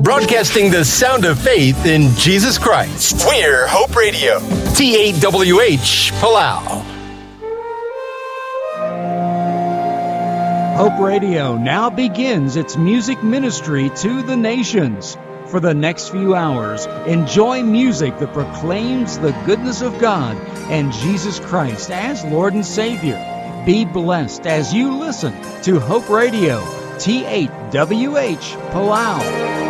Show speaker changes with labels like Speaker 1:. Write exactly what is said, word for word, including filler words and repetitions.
Speaker 1: broadcasting the sound of faith in Jesus Christ. We're Hope Radio, T eight W H, Palau.
Speaker 2: Hope Radio now begins its music ministry to the nations. For the next few hours, enjoy music that proclaims the goodness of God and Jesus Christ as Lord and Savior. Be blessed as you listen to Hope Radio, T eight W H, Palau.